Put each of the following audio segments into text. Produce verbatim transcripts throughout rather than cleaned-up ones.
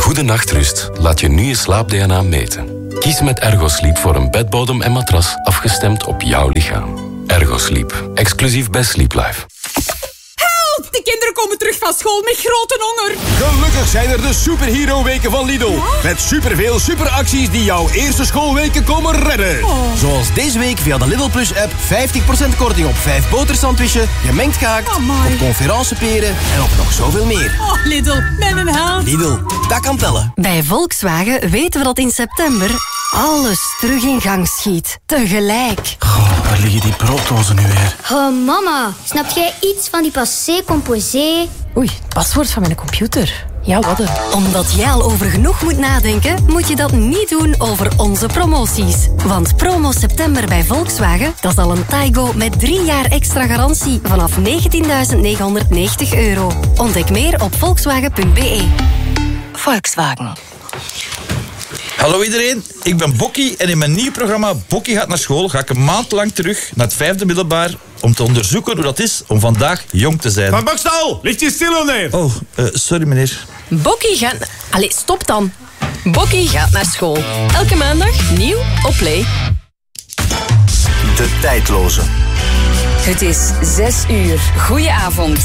goede nachtrust laat je nu je slaap-D N A meten. Kies met Ergosleep voor een bedbodem en matras afgestemd op jouw lichaam. Ergosleep, exclusief bij Sleep Life. De kinderen komen terug van school met grote honger. Gelukkig zijn er de Superhero Weken van Lidl. Ja? Met superveel superacties die jouw eerste schoolweken komen redden. Oh. Zoals deze week via de Lidl Plus app vijftig procent korting op vijf botersandwichen, gemengd gehakt, Amai. op conferenceperen en op nog zoveel meer. Oh, Lidl, met een held. Lidl, dat kan tellen. Bij Volkswagen weten we dat in september alles terug in gang schiet. Tegelijk. Goh, waar liggen die brooddozen nu weer? Oh, mama, snap jij iets van die passé composé? Oei, het paswoord van mijn computer. Ja, wat een. Omdat jij al over genoeg moet nadenken, moet je dat niet doen over onze promoties. Want promo september bij Volkswagen, dat is al een Taigo met drie jaar extra garantie vanaf negentienduizend negenhonderdnegentig euro. Ontdek meer op volkswagen punt b e. Volkswagen. Hallo iedereen, ik ben Bokkie en in mijn nieuw programma Bokkie gaat naar school ga ik een maand lang terug naar het vijfde middelbaar om te onderzoeken hoe dat is om vandaag jong te zijn. Van Bokstal, ligt je stil neer? Oh, uh, sorry meneer. Bokkie gaat... Allee, stop dan. Bokkie gaat naar school. Elke maandag nieuw op Play. De tijdloze. Het is zes uur. Goedenavond.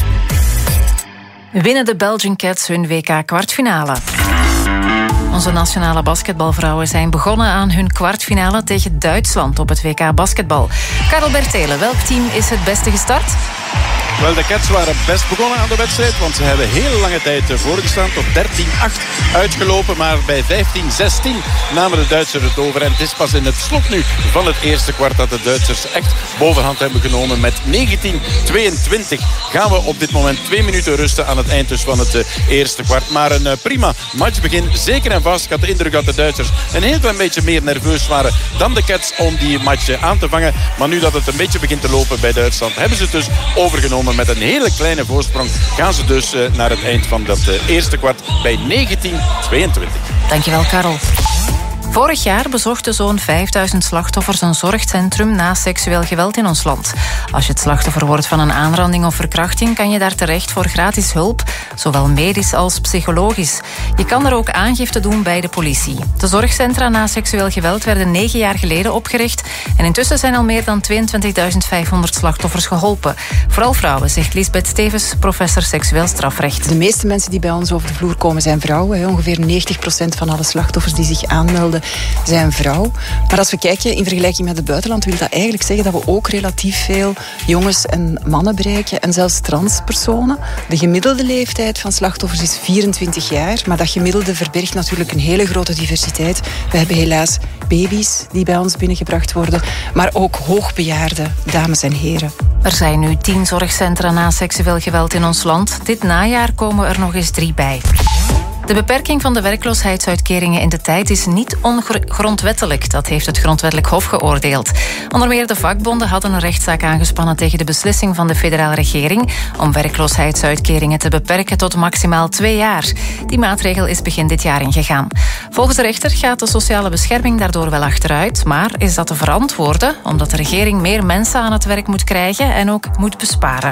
Winnen de Belgian Cats hun W K-kwartfinale? Onze nationale basketbalvrouwen zijn begonnen aan hun kwartfinale tegen Duitsland op het W K basketbal. Karel Bertelen, welk team is het beste gestart? Wel, de Cats waren best begonnen aan de wedstrijd, want ze hebben heel lange tijd voorgestaan, tot dertien acht uitgelopen. Maar bij vijftien zestien namen de Duitsers het over. En het is pas in het slot nu van het eerste kwart dat de Duitsers echt bovenhand hebben genomen. Met negentien tweeëntwintig gaan we op dit moment twee minuten rusten aan het eind dus van het uh, eerste kwart. Maar een uh, prima matchbegin, zeker en vast. Ik had de indruk dat de Duitsers een heel klein beetje meer nerveus waren dan de Cats om die match uh, aan te vangen. Maar nu dat het een beetje begint te lopen bij Duitsland, hebben ze het dus overgenomen. Met een hele kleine voorsprong gaan ze dus uh, naar het eind van dat uh, eerste kwart bij negentien tweeëntwintig. Dankjewel, Karel. Vorig jaar bezochten zo'n vijfduizend slachtoffers een zorgcentrum na seksueel geweld in ons land. Als je het slachtoffer wordt van een aanranding of verkrachting, kan je daar terecht voor gratis hulp, zowel medisch als psychologisch. Je kan er ook aangifte doen bij de politie. De zorgcentra na seksueel geweld werden negen jaar geleden opgericht en intussen zijn al meer dan tweeëntwintigduizend vijfhonderd slachtoffers geholpen. Vooral vrouwen, zegt Lisbeth Stevens, professor seksueel strafrecht. De meeste mensen die bij ons over de vloer komen zijn vrouwen. Ongeveer negentig procent van alle slachtoffers die zich aanmelden zijn vrouw. Maar als we kijken in vergelijking met het buitenland, wil dat eigenlijk zeggen dat we ook relatief veel jongens en mannen bereiken en zelfs transpersonen. De gemiddelde leeftijd van slachtoffers is vierentwintig jaar, maar dat gemiddelde verbergt natuurlijk een hele grote diversiteit. We hebben helaas baby's die bij ons binnengebracht worden, maar ook hoogbejaarde dames en heren. Er zijn nu tien zorgcentra na seksueel geweld in ons land. Dit najaar komen er nog eens drie bij. De beperking van de werkloosheidsuitkeringen in de tijd is niet ongrondwettelijk. Dat heeft het Grondwettelijk Hof geoordeeld. Onder meer de vakbonden hadden een rechtszaak aangespannen tegen de beslissing van de federale regering om werkloosheidsuitkeringen te beperken tot maximaal twee jaar. Die maatregel is begin dit jaar ingegaan. Volgens de rechter gaat de sociale bescherming daardoor wel achteruit, maar is dat te verantwoorden omdat de regering meer mensen aan het werk moet krijgen en ook moet besparen.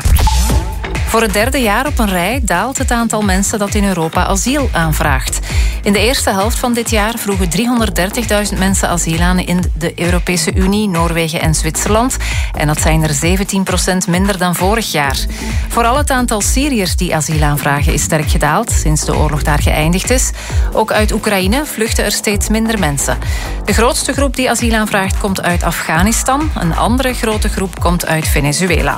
Voor het derde jaar op een rij daalt het aantal mensen dat in Europa asiel aanvraagt. In de eerste helft van dit jaar vroegen driehonderddertigduizend mensen asiel aan in de Europese Unie, Noorwegen en Zwitserland. En dat zijn er zeventien procent minder dan vorig jaar. Vooral het aantal Syriërs die asiel aanvragen is sterk gedaald sinds de oorlog daar geëindigd is. Ook uit Oekraïne vluchten er steeds minder mensen. De grootste groep die asiel aanvraagt komt uit Afghanistan. Een andere grote groep komt uit Venezuela.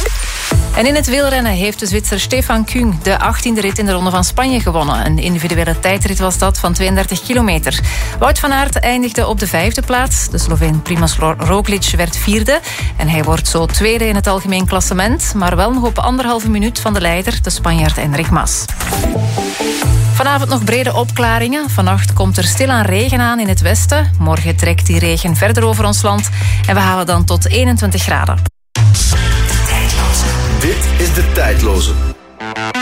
En in het wielrennen heeft de Zwitser Stefan Küng de achttiende rit in de Ronde van Spanje gewonnen. Een individuele tijdrit was dat van tweeëndertig kilometer. Wout van Aert eindigde op de vijfde plaats. De Sloveen Primož Roglič werd vierde. En hij wordt zo tweede in het algemeen klassement. Maar wel nog op anderhalve minuut van de leider, de Spanjaard Enric Mas. Vanavond nog brede opklaringen. Vannacht komt er stilaan regen aan in het westen. Morgen trekt die regen verder over ons land. En we halen dan tot eenentwintig graden. Dit is De Tijdloze.